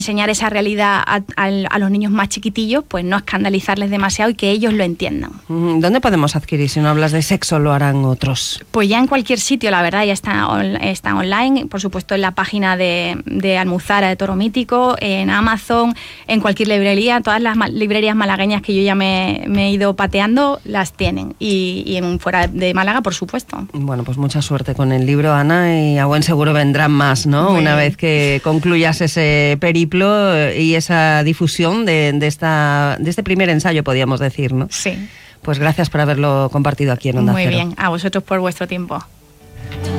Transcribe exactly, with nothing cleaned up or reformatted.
enseñar esa realidad a, a, a los niños más chiquitillos, pues no escandalizarles demasiado y que ellos lo entiendan. ¿Dónde podemos adquirir? Si no hablas de sexo, lo harán otros. Pues ya en cualquier sitio, la verdad, ya está, on, está online, por supuesto en la página de, de Almuzara de Toro Mítico, en Amazon, en cualquier librería, todas las ma- librerías malagueñas que yo ya me, me he ido pateando, las tienen, y, y en fuera de Málaga, por supuesto. Bueno, pues mucha suerte con el libro, Ana, y a buen seguro vendrán más, ¿no? Muy Una bien. vez que concluyas ese periplo y esa difusión de, de, esta, de este primer ensayo, podríamos decir, ¿no? Sí. Pues gracias por haberlo compartido aquí en Onda Muy Cero. bien, a vosotros por vuestro tiempo.